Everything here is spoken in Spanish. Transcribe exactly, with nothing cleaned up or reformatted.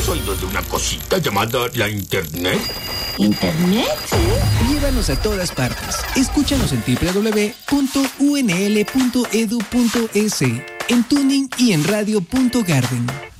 has oído de una cosita llamada la Internet? ¿Internet? Llévanos a todas partes. Escúchanos en doble u doble u doble u punto u n l punto e d u punto e s, en Tuning y en radio punto garden.